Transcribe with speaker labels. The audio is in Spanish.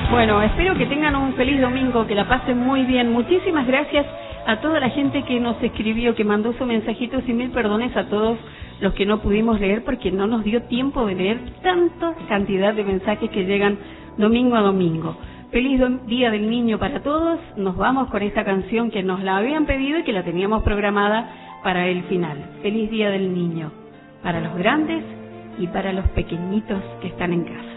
Speaker 1: Bueno, espero que tengan un feliz domingo, que la pasen muy bien. Muchísimas gracias a toda la gente que nos escribió, que mandó sus mensajitos, y mil perdones a todos los que no pudimos leer porque no nos dio tiempo de leer tanta cantidad de mensajes que llegan domingo a domingo. Feliz Día del Niño para todos. Nos vamos con esta canción que nos la habían pedido y que la teníamos programada para el final. Feliz Día del Niño para los grandes y para los pequeñitos que están en casa.